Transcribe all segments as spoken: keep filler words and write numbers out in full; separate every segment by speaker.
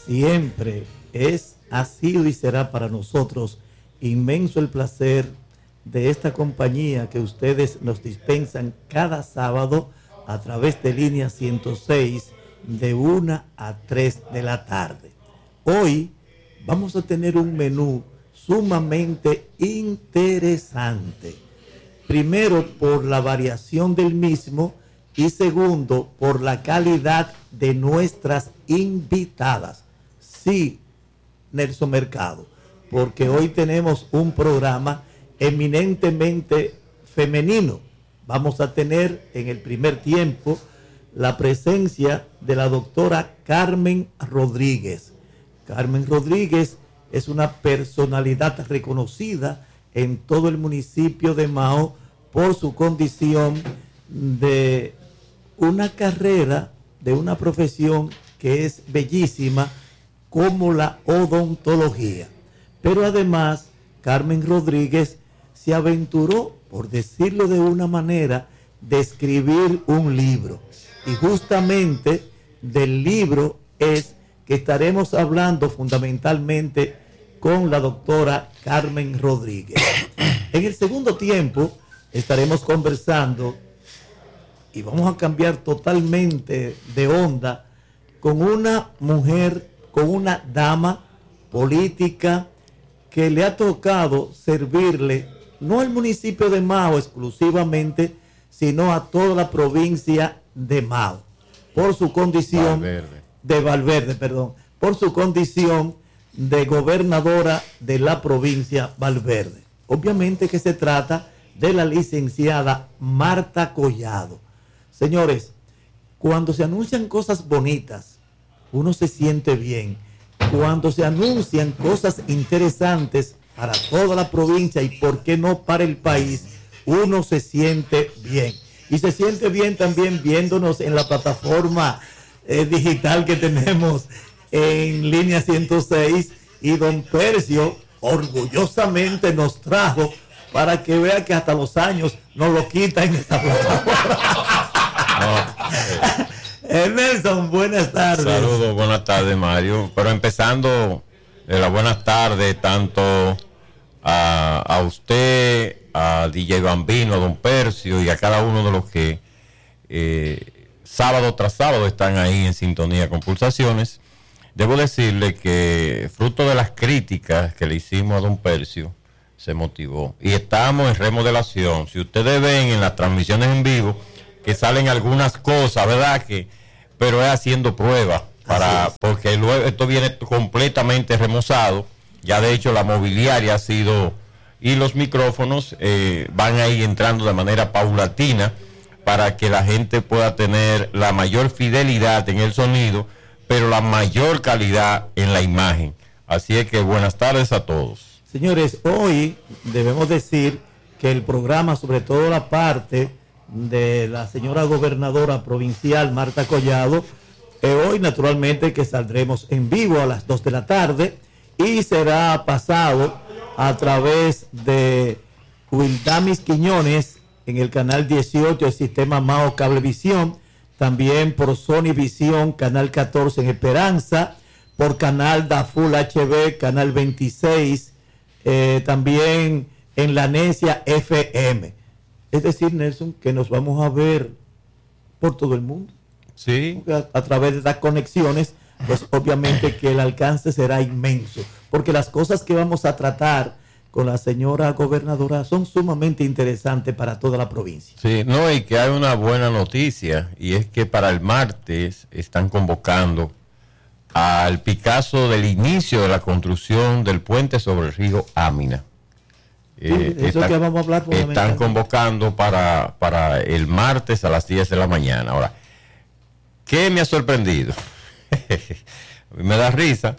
Speaker 1: siempre es, ha sido y será para nosotros inmenso el placer de esta compañía que ustedes nos dispensan cada sábado a través de línea ciento seis de una a tres de la tarde. Hoy vamos a tener un menú sumamente interesante. Primero, por la variación del mismo, y segundo, por la calidad de nuestras invitadas. Sí, Nelson Mercado, porque hoy tenemos un programa eminentemente femenino. Vamos a tener en el primer tiempo la presencia de la doctora Carmen Rodríguez. Carmen Rodríguez es una personalidad reconocida en todo el municipio de Mao por su condición de una carrera, de una profesión que es bellísima como la odontología. Pero además, Carmen Rodríguez se aventuró, por decirlo de una manera, de escribir un libro. Y justamente del libro es que estaremos hablando fundamentalmente con la doctora Carmen Rodríguez. En el segundo tiempo estaremos conversando y vamos a cambiar totalmente de onda con una mujer, con una dama política que le ha tocado servirle no al municipio de Mao exclusivamente, sino a toda la provincia de Mao, por su condición Valverde. de Valverde, perdón, por su condición de gobernadora de la provincia Valverde. Obviamente que se trata de la licenciada Marta Collado. Señores, cuando se anuncian cosas bonitas, uno se siente bien. Cuando se anuncian cosas interesantes para toda la provincia y por qué no para el país, uno se siente bien. Y se siente bien también viéndonos en la plataforma eh, digital que tenemos en línea ciento seis, y don Percio orgullosamente nos trajo para que vea que hasta los años nos lo quita en esta plataforma.
Speaker 2: No,
Speaker 1: eh, Nelson, buenas tardes.
Speaker 2: Saludos, buenas tardes, Mario. Pero empezando eh, las buenas tardes tanto a, a usted, a D J Bambino, a don Percio y a cada uno de los que eh, sábado tras sábado están ahí en sintonía con Pulsaciones. Debo decirle que fruto de las críticas que le hicimos a don Percio, se motivó. Y estamos en remodelación. Si ustedes ven en las transmisiones en vivo, que salen algunas cosas, ¿verdad? Que, pero es haciendo pruebas, para, porque luego esto viene completamente remozado. Ya de hecho la mobiliaria ha sido, y los micrófonos eh, van a ir entrando de manera paulatina para que la gente pueda tener la mayor fidelidad en el sonido, pero la mayor calidad en la imagen. Así es que buenas tardes a todos.
Speaker 1: Señores, hoy debemos decir que el programa, sobre todo la parte de la señora gobernadora provincial Marta Collado, eh, hoy naturalmente que saldremos en vivo a las dos de la tarde y será pasado a través de Wildamis Quiñones en el canal dieciocho del sistema Mao Cablevisión, también por Sony Visión, canal catorce en Esperanza, por canal Da Full H D, canal veintiséis, eh, también en La Necia F M. Es decir, Nelson, que nos vamos a ver por todo el mundo.
Speaker 2: Sí.
Speaker 1: A, a través de estas conexiones, pues obviamente que el alcance será inmenso, porque las cosas que vamos a tratar con la señora gobernadora son sumamente interesantes para toda la provincia.
Speaker 2: Sí, no, y que hay una buena noticia, y es que para el martes están convocando al Picasso del inicio de la construcción del puente sobre el río Amina.
Speaker 1: Sí, eh, eso está, que vamos a hablar.
Speaker 2: Están convocando para, para el martes a las diez de la mañana. Ahora, ¿qué me ha sorprendido? Me da risa.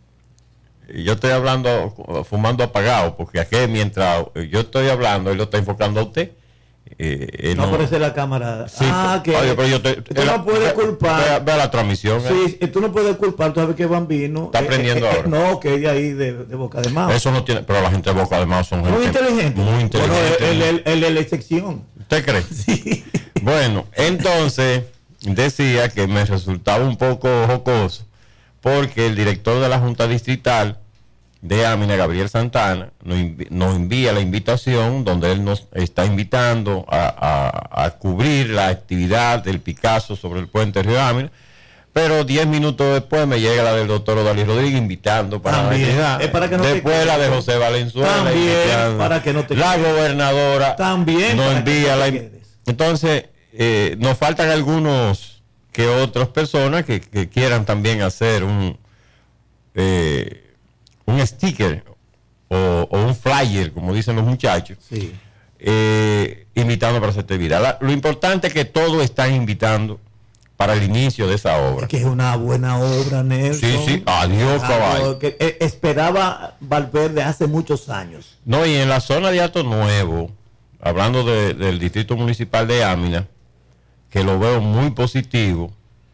Speaker 2: Yo estoy hablando, fumando apagado, porque aquí mientras yo estoy hablando, él lo está enfocando a usted.
Speaker 1: Eh, no, no aparece la cámara.
Speaker 2: Sí, ah, que oye, pero yo te,
Speaker 1: tú no puedes culpar.
Speaker 2: Vea, vea la transmisión.
Speaker 1: Sí, eh. tú no puedes culpar. Tú sabes que Bambino
Speaker 2: está aprendiendo eh, eh, ahora.
Speaker 1: No, que es de ahí de, de Boca de Mao.
Speaker 2: Eso no tiene, pero la gente de Boca de Mao son
Speaker 1: muy
Speaker 2: gente
Speaker 1: inteligente.
Speaker 2: Muy inteligente.
Speaker 1: Bueno, él es la excepción.
Speaker 2: ¿Usted cree?
Speaker 1: Sí.
Speaker 2: Bueno, entonces decía que me resultaba un poco jocoso, porque el director de la Junta Distrital de Amina, Gabriel Santana, nos, inv- nos envía la invitación donde él nos está invitando a, a, a cubrir la actividad del Picasso sobre el puente Río Amina, pero diez minutos después me llega la del doctor Odalis Rodríguez invitando para
Speaker 1: También,
Speaker 2: la actividad.
Speaker 1: es para que no te
Speaker 2: después
Speaker 1: quedes.
Speaker 2: la de José Valenzuela
Speaker 1: También,
Speaker 2: invitando.
Speaker 1: para que no te
Speaker 2: la
Speaker 1: quedes.
Speaker 2: gobernadora
Speaker 1: También
Speaker 2: nos
Speaker 1: para que
Speaker 2: envía
Speaker 1: no te
Speaker 2: la
Speaker 1: quedes.
Speaker 2: entonces eh, nos faltan algunos que otras personas que, que quieran también hacer un eh, un sticker o, o un flyer, como dicen los muchachos,
Speaker 1: Sí.
Speaker 2: eh, invitando para esa actividad. La- lo importante es que todos están invitando para el inicio de esa obra.
Speaker 1: Es que es una buena obra, Nelson.
Speaker 2: Sí, sí, adiós,
Speaker 1: Algo
Speaker 2: caballo.
Speaker 1: que eh, esperaba Valverde hace muchos años.
Speaker 2: No, y en la zona de Alto Nuevo, hablando de- del distrito municipal de Amina, que lo veo muy positivo,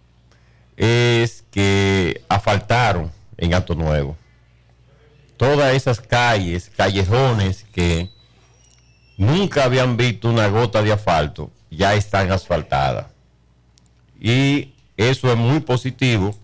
Speaker 2: es que asfaltaron en Alto Nuevo todas esas calles, callejones que nunca habían visto una gota de asfalto, ya están asfaltadas. Y eso es muy positivo.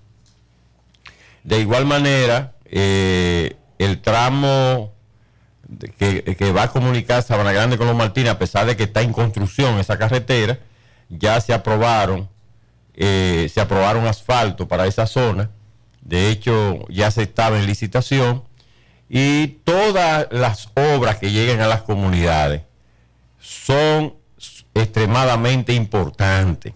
Speaker 2: De igual manera, eh, el tramo de- que, que va a comunicar Sabana Grande con Los Martínez, a pesar de que está en construcción esa carretera, ya se aprobaron, eh, se aprobaron asfalto para esa zona. De hecho, ya se estaba en licitación. Y todas las obras que lleguen a las comunidades son extremadamente importantes.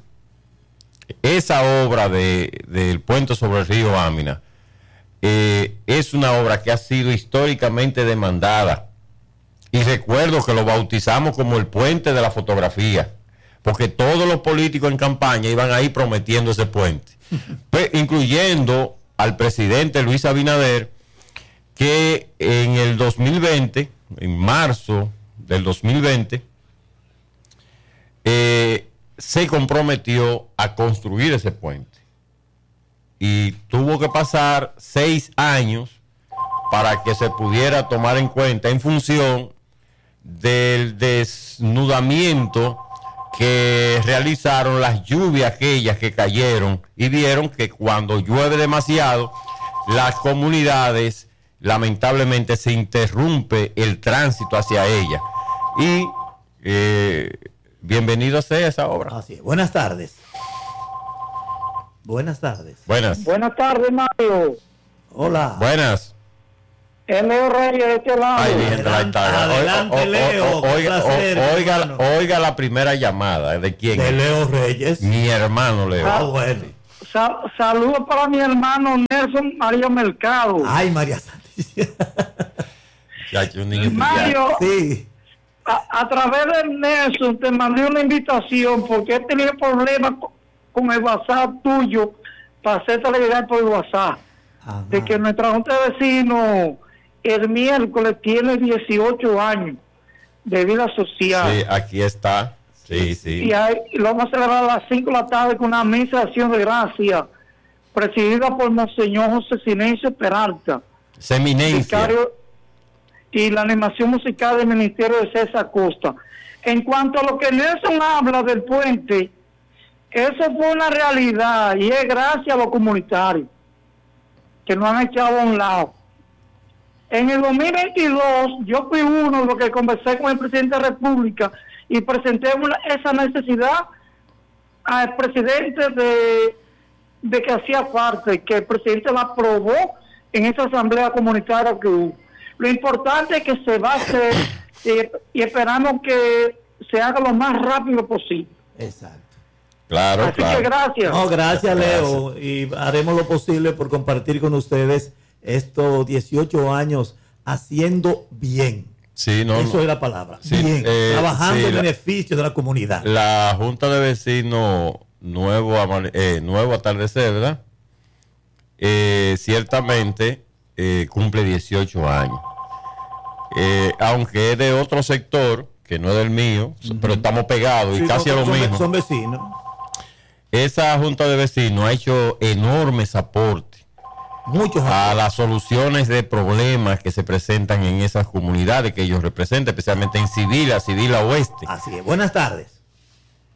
Speaker 2: Esa obra de, del puente sobre el río Amina eh, es una obra que ha sido históricamente demandada. Y recuerdo que lo bautizamos como el puente de la fotografía, porque todos los políticos en campaña iban ahí prometiendo ese puente, pues, incluyendo al presidente Luis Abinader, que en el dos mil veinte, en marzo del dos mil veinte, eh, se comprometió a construir ese puente. Y tuvo que pasar seis años para que se pudiera tomar en cuenta en función del desnudamiento que realizaron las lluvias aquellas que cayeron, y vieron que cuando llueve demasiado, las comunidades lamentablemente se interrumpe el tránsito hacia ella. Y eh, bienvenido sea esa obra.
Speaker 1: Así es. Buenas tardes. Buenas tardes.
Speaker 2: Buenas.
Speaker 3: Buenas tardes, Mario.
Speaker 1: Hola.
Speaker 2: Buenas.
Speaker 3: Es Leo Reyes de este lado.
Speaker 2: Ay, Virgen de la
Speaker 1: Adelante,
Speaker 2: Altagracia.
Speaker 1: adelante,
Speaker 2: O- o- o-
Speaker 1: Leo,
Speaker 2: o-
Speaker 1: qué
Speaker 2: Oiga,
Speaker 1: placer,
Speaker 2: o- oiga,
Speaker 1: hermano.
Speaker 2: oiga la primera llamada. ¿De quién?
Speaker 1: De Leo Reyes.
Speaker 2: Mi hermano Leo.
Speaker 1: Ah, bueno.
Speaker 3: Sa- saludos para mi hermano Nelson María Mercado.
Speaker 1: Ay, María Santísima.
Speaker 2: Ya, un niño
Speaker 3: Mario,
Speaker 1: Sí.
Speaker 3: a, a través de Nelson te mandé una invitación porque he tenido problemas co- con el WhatsApp tuyo para hacerte llegar por el WhatsApp.
Speaker 1: Ajá.
Speaker 3: De que nuestra junta de vecinos el miércoles tiene dieciocho años de vida social.
Speaker 2: Sí, aquí está. Sí, sí.
Speaker 3: Y, ahí, y lo vamos a celebrar a las cinco de la tarde con una misa de acción de gracia presidida por Monseñor José Silencio Peralta,
Speaker 2: Seminencia.
Speaker 3: vicario, y la animación musical del Ministerio de César Costa. En cuanto a lo que Nelson habla del puente, eso fue una realidad y es gracias a los comunitarios que nos han echado a un lado. En el dos mil veintidós yo fui uno de los que conversé con el presidente de la República y presenté una, esa necesidad al presidente de, de que hacía parte, que el presidente la aprobó en esa asamblea comunitaria que hubo. Lo importante es que se va a hacer y, y esperamos que se haga lo más rápido posible.
Speaker 1: Exacto.
Speaker 2: Claro,
Speaker 3: Así
Speaker 2: claro.
Speaker 3: que gracias.
Speaker 1: No, gracias, Leo. Y haremos lo posible por compartir con ustedes estos dieciocho años haciendo bien.
Speaker 2: Sí, no,
Speaker 1: Eso
Speaker 2: no.
Speaker 1: es la palabra.
Speaker 2: Sí,
Speaker 1: bien.
Speaker 2: eh,
Speaker 1: trabajando
Speaker 2: sí,
Speaker 1: en
Speaker 2: la-
Speaker 1: beneficio de la comunidad.
Speaker 2: La Junta de Vecinos Nuevo, Amane- eh, Nuevo Atardecer, ¿verdad? Eh, ciertamente eh, cumple dieciocho años. Eh, aunque es de otro sector, que no es del mío, uh-huh. pero estamos pegados
Speaker 1: Sí,
Speaker 2: y casi
Speaker 1: no,
Speaker 2: a lo
Speaker 1: son,
Speaker 2: mismo.
Speaker 1: Son vecinos.
Speaker 2: Esa Junta de Vecinos ha hecho enormes aportes
Speaker 1: Muchos
Speaker 2: a las soluciones de problemas que se presentan en esas comunidades que ellos representan, especialmente en Civila, Civila Oeste.
Speaker 1: Así es. Buenas tardes.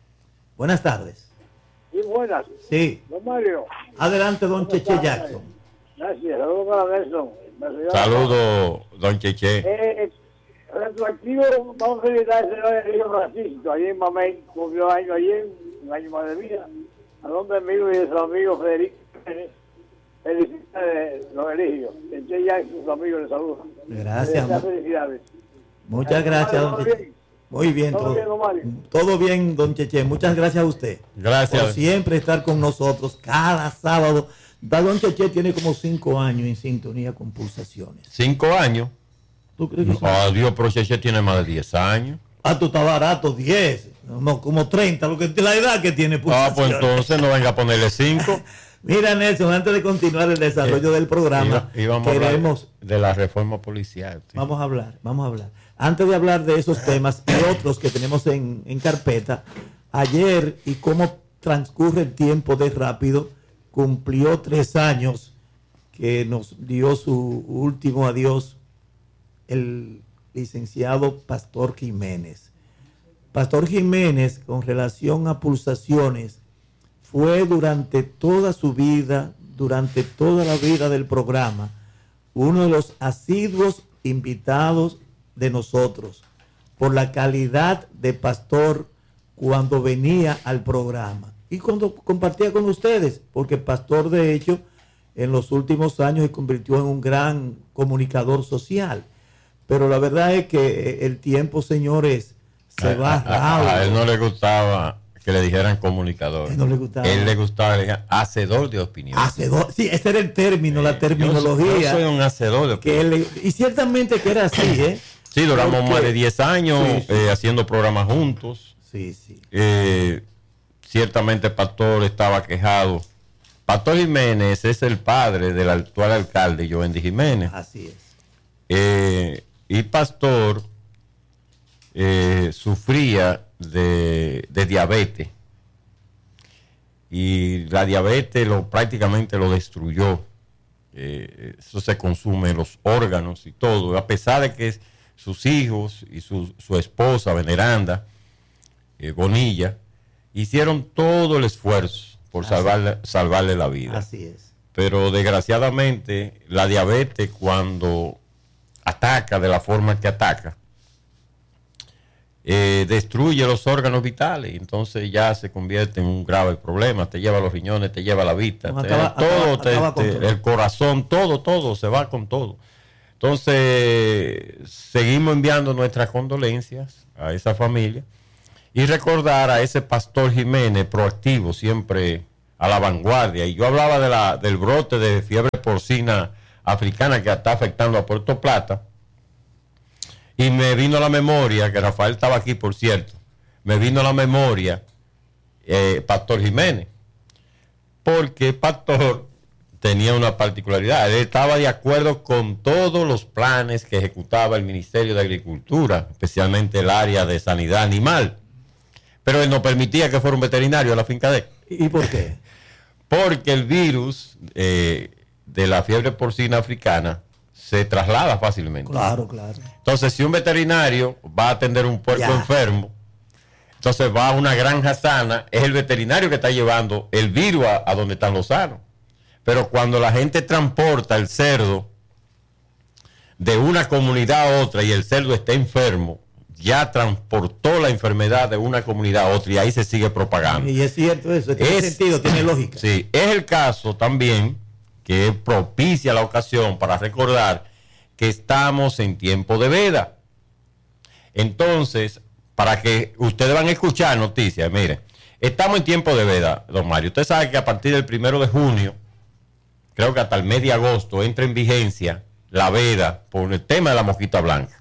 Speaker 1: Buenas tardes.
Speaker 4: Sí, buenas.
Speaker 1: Sí.
Speaker 4: Don Mario.
Speaker 1: Adelante, don Cheche Jackson.
Speaker 4: Gracias, saludos para Nelson.
Speaker 2: Saludos, don Cheche.
Speaker 4: Eh, retroactivo, vamos a felicitar al señor Enrique Francisco, allí en Mamey, cumplió año ayer, un año más de vida. A nombre mío y de su amigo Federico Pérez, felicidades, don Eligio. Cheche ya y sus amigos le saludan.
Speaker 1: Gracias.
Speaker 4: Muchas felicidades.
Speaker 1: Muchas gracias, don Cheche. Muy bien,
Speaker 4: todo,
Speaker 1: todo,
Speaker 4: bien, don Mario.
Speaker 1: todo bien, don Cheche. Muchas gracias a usted.
Speaker 2: Gracias.
Speaker 1: Por siempre estar con nosotros cada sábado. Don Cheche tiene como cinco años en sintonía con Pulsaciones.
Speaker 2: ¿Cinco años?
Speaker 1: ¿Tú crees que sí?
Speaker 2: Ah, Dios, pero Cheche tiene más de diez años.
Speaker 1: Ah, tú estás barato, diez. No, como treinta, lo que, la edad que tiene
Speaker 2: Ah,
Speaker 1: Pulsaciones.
Speaker 2: pues entonces no venga a ponerle cinco.
Speaker 1: Mira, Nelson, antes de continuar el desarrollo
Speaker 2: Eh,
Speaker 1: del programa,
Speaker 2: iba- íbamos a hablar
Speaker 1: queremos...
Speaker 2: de la reforma policial. Sí.
Speaker 1: Vamos a hablar, vamos a hablar. Antes de hablar de esos temas y otros que tenemos en, en carpeta, ayer y cómo transcurre el tiempo de rápido, cumplió tres años que nos dio su último adiós el licenciado Pastor Jiménez. Pastor Jiménez, con relación a Pulsaciones, fue durante toda su vida, durante toda la vida del programa, uno de los asiduos invitados de nosotros, por la calidad de pastor cuando venía al programa y cuando compartía con ustedes, porque Pastor, de hecho, en los últimos años se convirtió en un gran comunicador social. Pero la verdad es que el tiempo, señores, se va
Speaker 2: a, a,
Speaker 1: rápido.
Speaker 2: a él no le gustaba que le dijeran comunicador.
Speaker 1: Él no le gustaba.
Speaker 2: Él le gustaba que le dijeran hacedor de opinión.
Speaker 1: Hacedor, sí, ese era el término, la terminología.
Speaker 2: Yo, yo soy un hacedor de opinión.
Speaker 1: Que él, y ciertamente que era así, ¿eh?
Speaker 2: Sí, duramos
Speaker 1: Porque,
Speaker 2: más de diez años
Speaker 1: sí, sí.
Speaker 2: Eh, haciendo programas juntos.
Speaker 1: Sí, sí.
Speaker 2: Eh, ciertamente Pastor estaba quejado. Pastor Jiménez es el padre del actual alcalde, Jovendy Jiménez.
Speaker 1: Así es.
Speaker 2: Eh, y Pastor eh, sufría de, de diabetes. Y la diabetes lo, prácticamente lo destruyó. Eh, eso se consume en los órganos y todo. A pesar de que sus hijos y su, su esposa, Veneranda, eh, Bonilla, hicieron todo el esfuerzo por salvarle, salvarle la vida.
Speaker 1: Así es.
Speaker 2: Pero desgraciadamente la diabetes, cuando ataca de la forma que ataca, eh, destruye los órganos vitales, entonces ya se convierte en un grave problema, te lleva los riñones, te lleva la vista,
Speaker 1: No,
Speaker 2: te,
Speaker 1: acaba,
Speaker 2: todo,
Speaker 1: acaba,
Speaker 2: te,
Speaker 1: acaba
Speaker 2: te,
Speaker 1: todo.
Speaker 2: el corazón, todo, todo, se va con todo. Entonces, seguimos enviando nuestras condolencias a esa familia y recordar a ese Pastor Jiménez proactivo, siempre a la vanguardia. Y yo hablaba de la, del brote de fiebre porcina africana que está afectando a Puerto Plata. Y me vino a la memoria, que Rafael estaba aquí, por cierto, me vino a la memoria eh, Pastor Jiménez. Porque Pastor tenía una particularidad. Él estaba de acuerdo con todos los planes que ejecutaba el Ministerio de Agricultura, especialmente el área de sanidad animal. Pero él no permitía que fuera un veterinario a la finca de él.
Speaker 1: ¿Y por qué?
Speaker 2: Porque el virus eh, de la fiebre porcina africana se traslada fácilmente.
Speaker 1: Claro, claro.
Speaker 2: Entonces, si un veterinario va a atender un puerco
Speaker 1: Ya.
Speaker 2: enfermo, entonces va a una granja sana, es el veterinario que está llevando el virus a, a donde están los sanos. Pero cuando la gente transporta el cerdo de una comunidad a otra y el cerdo está enfermo, ya transportó la enfermedad de una comunidad a otra y ahí se sigue propagando.
Speaker 1: Y es cierto eso, tiene
Speaker 2: Es-
Speaker 1: sentido, tiene lógica.
Speaker 2: Sí, es el caso también que propicia la ocasión para recordar que estamos en tiempo de veda. Entonces, para que ustedes van a escuchar noticias, miren, estamos en tiempo de veda, don Mario. Usted sabe que a partir del primero de junio, creo que hasta el mes de agosto, entra en vigencia la veda por el tema de la mosquita blanca.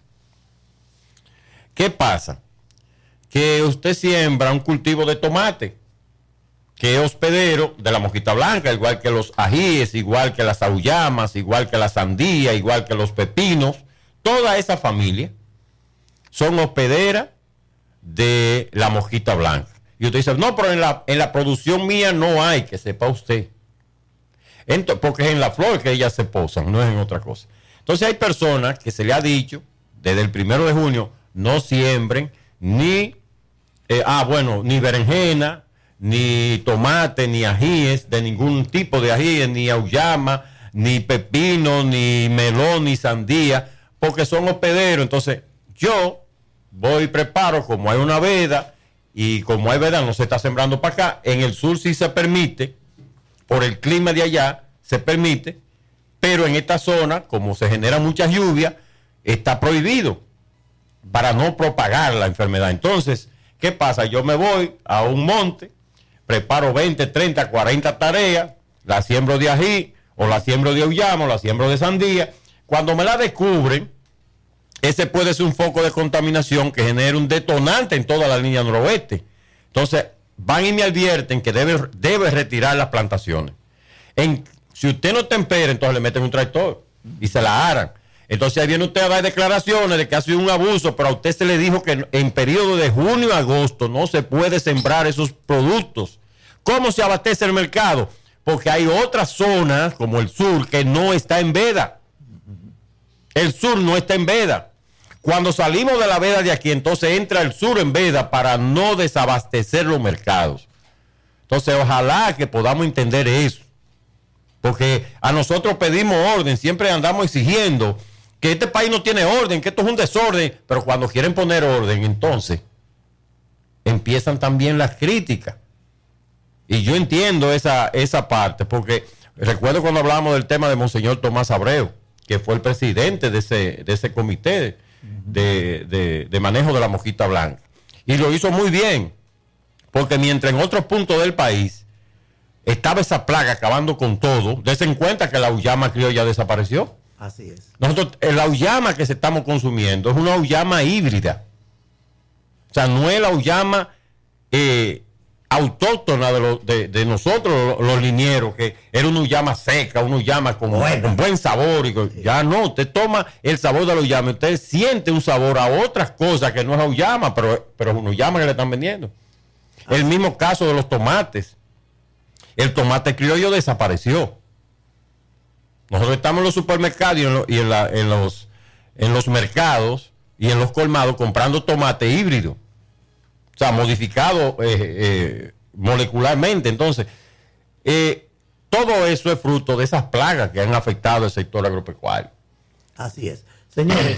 Speaker 2: ¿Qué pasa? Que usted siembra un cultivo de tomate, que es hospedero de la mosquita blanca, igual que los ajíes, igual que las auyamas, igual que la sandía, igual que los pepinos. Toda esa familia son hospederas de la mosquita blanca. Y usted dice, no, pero en la, en la producción mía no hay, que sepa usted. Entonces, porque es en la flor que ellas se posan, no es en otra cosa. Entonces hay personas que se le ha dicho, desde el primero de junio, no siembren ni, eh, ah, bueno, ni berenjena, ni tomate, ni ajíes, de ningún tipo de ajíes, ni auyama, ni pepino, ni melón, ni sandía, porque son hospederos. Entonces, yo voy y preparo, como hay una veda, y como hay veda no se está sembrando para acá. En el sur sí se permite, por el clima de allá, se permite, pero en esta zona, como se genera mucha lluvia, está prohibido para no propagar la enfermedad. Entonces, ¿qué pasa? Yo me voy a un monte, preparo veinte, treinta, cuarenta tareas, la siembro de ají, o la siembro de auyama, o la siembro de sandía. Cuando me la descubren, ese puede ser un foco de contaminación que genere un detonante en toda la línea noroeste. Entonces, van y me advierten que debe, debe retirar las plantaciones. En, si usted no tempera, entonces le meten un tractor y se la aran. Entonces ahí viene usted a dar declaraciones de que ha sido un abuso, pero a usted se le dijo que en periodo de junio a agosto no se puede sembrar esos productos. ¿Cómo se abastece el mercado? Porque hay otras zonas, como el sur, que no está en veda. El sur no está en veda. Cuando salimos de la veda de aquí, entonces entra el sur en veda para no desabastecer los mercados. Entonces, ojalá que podamos entender eso. Porque a nosotros pedimos orden, siempre andamos exigiendo que este país no tiene orden, que esto es un desorden, pero cuando quieren poner orden, entonces empiezan también las críticas. Y yo entiendo esa, esa parte, porque recuerdo cuando hablábamos del tema de Monseñor Tomás Abreu, que fue el presidente de ese, de ese comité de, de, de manejo de la mosquita blanca. Y lo hizo muy bien, porque mientras en otros puntos del país estaba esa plaga acabando con todo, dense en cuenta que la auyama criolla desapareció.
Speaker 1: Así es.
Speaker 2: Nosotros, el auyama que se estamos consumiendo es una auyama híbrida. O sea, no es la auyama eh, autóctona de, lo, de, de nosotros, los, los linieros, que era una auyama seca, una auyama con, bueno. con buen sabor. Y con, sí. Ya no, usted toma el sabor de la auyama, usted siente un sabor a otras cosas que no es auyama, pero, pero es una auyama que le están vendiendo. Ah. El mismo caso de los tomates. El tomate criollo desapareció. Nosotros estamos en los supermercados y en, lo, y en, la, en, los, en los mercados y en los colmados comprando tomate híbrido. O sea, modificado eh, eh, molecularmente. Entonces, eh, todo eso es fruto de esas plagas que han afectado el sector agropecuario.
Speaker 1: Así es. Señores,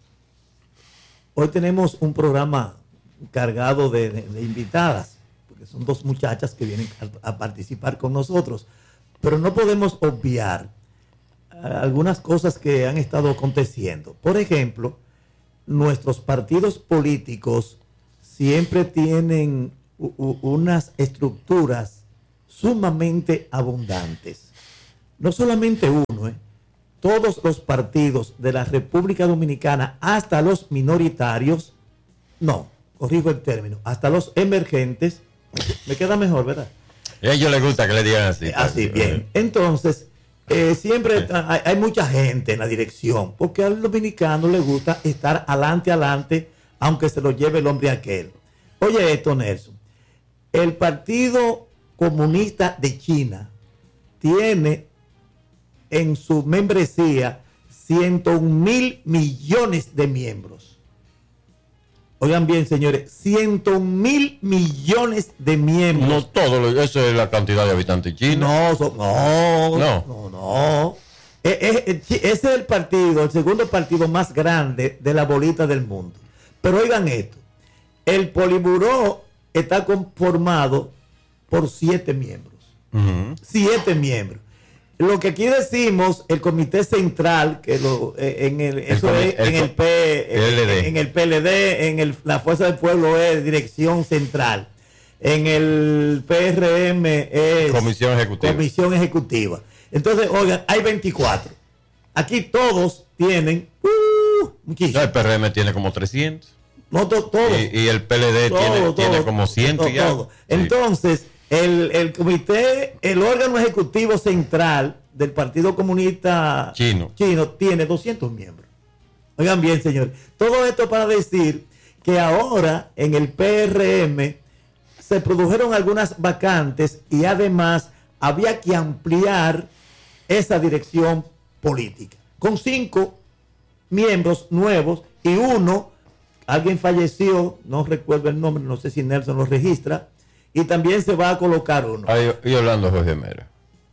Speaker 1: hoy tenemos un programa cargado de, de, de invitadas, porque son dos muchachas que vienen a, a participar con nosotros. Pero no podemos obviar algunas cosas que han estado aconteciendo. Por ejemplo, nuestros partidos políticos siempre tienen u- u- unas estructuras sumamente abundantes. No solamente uno, ¿eh? Todos los partidos de la República Dominicana, hasta los minoritarios, no, corrijo el término, hasta los emergentes, me queda mejor, ¿verdad?
Speaker 2: Y a ellos les gusta que le digan así.
Speaker 1: Así, bien. Entonces, Eh, siempre hay, hay mucha gente en la dirección, porque al dominicano le gusta estar adelante, adelante, aunque se lo lleve el hombre aquel. Oye esto, Nelson, el Partido Comunista de China tiene en su membresía ciento un mil millones de miembros. Oigan bien, señores, ciento un mil millones de miembros.
Speaker 2: No todo, lo, eso es la cantidad de habitantes chinos.
Speaker 1: No, so, no,
Speaker 2: no,
Speaker 1: no, no. Es, es, ese es el partido, el segundo partido más grande de la bolita del mundo. Pero oigan esto, el Poliburó está conformado por siete miembros. Uh-huh. Siete miembros. Lo que aquí decimos, el Comité Central, que lo, en el, eso el, es el, en el P, en, en el P L D, en el, la Fuerza del Pueblo es Dirección Central, en el P R M es
Speaker 2: Comisión Ejecutiva.
Speaker 1: Comisión Ejecutiva. Entonces, oigan, hay veinticuatro. Aquí todos tienen uh, muchísimo.
Speaker 2: No, el P R M tiene como trescientos.
Speaker 1: No, to, todos.
Speaker 2: Y, y el P L D todo, tiene, todo, tiene como cien.
Speaker 1: Todo,
Speaker 2: y ya.
Speaker 1: todo. Entonces, sí. El, el comité, el órgano ejecutivo central del Partido Comunista
Speaker 2: Chino,
Speaker 1: Chino tiene doscientos miembros. Oigan bien, señores. Todo esto para decir que ahora en el P R M se produjeron algunas vacantes y además había que ampliar esa dirección política. Con cinco miembros nuevos y uno, alguien falleció, no recuerdo el nombre, no sé si Nelson lo registra, y también se va a colocar uno.
Speaker 2: Ahí, y Orlando Jorge Mera.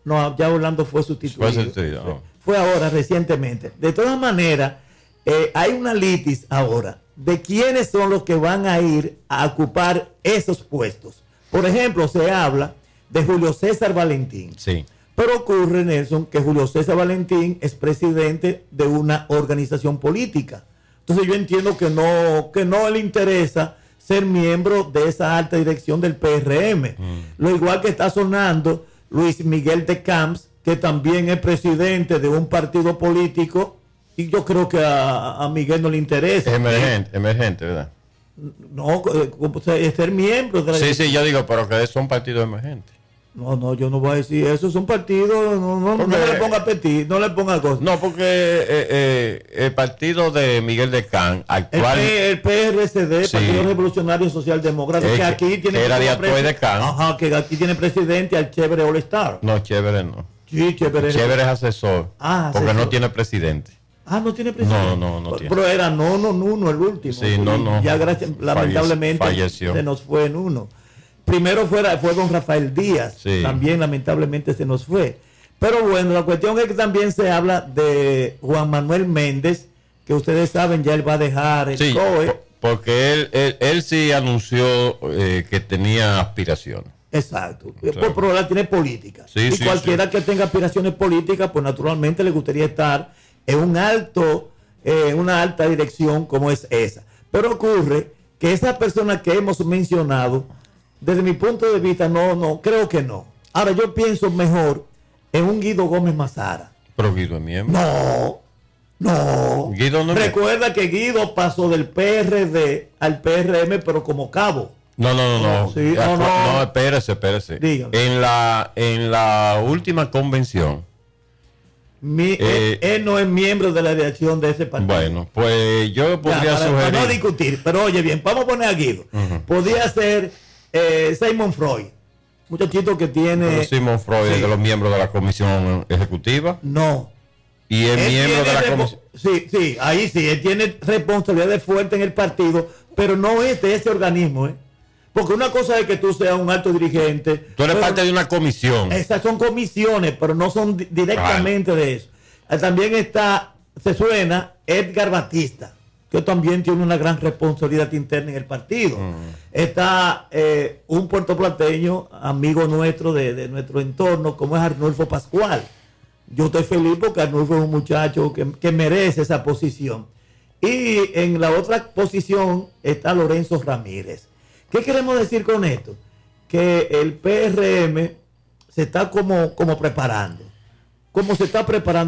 Speaker 1: No, ya Orlando fue sustituido.
Speaker 2: Fue sustituido.
Speaker 1: Fue,
Speaker 2: Oh.
Speaker 1: fue ahora, recientemente. De todas maneras, eh, hay una litis ahora de quiénes son los que van a ir a ocupar esos puestos. Por ejemplo, se habla de Julio César Valentín.
Speaker 2: Sí.
Speaker 1: Pero ocurre, Nelson, que Julio César Valentín es presidente de una organización política. Entonces yo entiendo que no, que no le interesa ser miembro de esa alta dirección del P R M. Mm. Lo igual que está sonando Luis Miguel de Camps, que también es presidente de un partido político, y yo creo que a, a Miguel no le interesa.
Speaker 2: Es emergente, emergente, ¿verdad?
Speaker 1: No, es ser miembro de la
Speaker 2: Sí,
Speaker 1: dirección.
Speaker 2: sí, yo digo, pero que son partidos emergentes.
Speaker 1: No, no, yo no voy a decir eso. Es un partido, no, no,
Speaker 2: Porque,
Speaker 1: no le ponga petit, no le ponga cosas.
Speaker 2: No, porque eh, eh, el partido de Miguel de Can, actual.
Speaker 1: El, P, el P R C D,
Speaker 2: Sí.
Speaker 1: Partido Revolucionario Socialdemócrata,
Speaker 2: Es
Speaker 1: que
Speaker 2: que-
Speaker 1: aquí tiene
Speaker 2: que era de
Speaker 1: como
Speaker 2: Atoy
Speaker 1: presi-
Speaker 2: de Can.
Speaker 1: Ajá, que aquí tiene presidente al Chévere All Star.
Speaker 2: No, chévere no.
Speaker 1: Sí, Chévere.
Speaker 2: Chévere es asesor.
Speaker 1: Ah,
Speaker 2: porque
Speaker 1: asesor.
Speaker 2: no tiene presidente.
Speaker 1: Ah, no tiene presidente.
Speaker 2: No, no, no
Speaker 1: pero,
Speaker 2: tiene.
Speaker 1: pero era no, no, Nuno, el último.
Speaker 2: Sí, no, no.
Speaker 1: Ya gracias,
Speaker 2: Falle-
Speaker 1: lamentablemente
Speaker 2: falleció.
Speaker 1: se nos fue Nuno. Primero fue, fue don Rafael Díaz,
Speaker 2: Sí.
Speaker 1: también lamentablemente se nos fue. Pero bueno, la cuestión es que también se habla de Juan Manuel Méndez, que ustedes saben, ya él va a dejar el
Speaker 2: Sí,
Speaker 1: C O E.
Speaker 2: po- porque él, él, él sí anunció eh, que tenía aspiraciones.
Speaker 1: Exacto,
Speaker 2: Claro.
Speaker 1: pero, pero la tiene política.
Speaker 2: Sí,
Speaker 1: y
Speaker 2: sí,
Speaker 1: cualquiera
Speaker 2: sí.
Speaker 1: que tenga aspiraciones políticas, pues naturalmente le gustaría estar en un alto, eh, una alta dirección como es esa. Pero ocurre que esa persona que hemos mencionado, desde mi punto de vista, no, no, creo que no. Ahora yo pienso mejor en un Guido Gómez Mazara.
Speaker 2: Pero Guido es miembro.
Speaker 1: No, no.
Speaker 2: Guido no es
Speaker 1: Recuerda que Guido pasó del P R D al P R M, pero como cabo.
Speaker 2: No, no, no, no.
Speaker 1: Sí,
Speaker 2: Ya
Speaker 1: no,
Speaker 2: fue-
Speaker 1: no.
Speaker 2: no, espérese, espérese.
Speaker 1: Dígame.
Speaker 2: En la, en la última convención,
Speaker 1: Mi-
Speaker 2: Eh,
Speaker 1: él, él no es miembro de la dirección de ese partido.
Speaker 2: bueno, pues yo
Speaker 1: Ya,
Speaker 2: podría
Speaker 1: para,
Speaker 2: sugerir.
Speaker 1: para no discutir, pero oye bien, vamos a poner a Guido.
Speaker 2: Ujú.
Speaker 1: Podría ser eh, Simon Freud, muchachito que tiene.
Speaker 2: Pero Simon Freud
Speaker 1: Sí.
Speaker 2: es de los miembros de la comisión ejecutiva
Speaker 1: No.
Speaker 2: y es
Speaker 1: Él
Speaker 2: miembro de
Speaker 1: tiene
Speaker 2: la
Speaker 1: repo-
Speaker 2: comisión.
Speaker 1: Sí, sí, ahí sí, él tiene responsabilidades fuertes en el partido, pero no es de ese organismo, ¿eh? Porque una cosa es que tú seas un alto dirigente.
Speaker 2: Tú eres
Speaker 1: pero-
Speaker 2: parte de una comisión.
Speaker 1: Esas son comisiones, pero no son di- directamente de eso. Eh, También está, se suena Edgar Batista, que también tiene una gran responsabilidad interna en el partido.
Speaker 2: Mm.
Speaker 1: Está eh, un puertoplateño, amigo nuestro de, de nuestro entorno, como es Arnulfo Pascual. Yo estoy feliz porque Arnulfo es un muchacho que, que merece esa posición. Y en la otra posición está Lorenzo Ramírez. ¿Qué queremos decir con esto? Que el P R M se está como, como preparando. Como se está preparando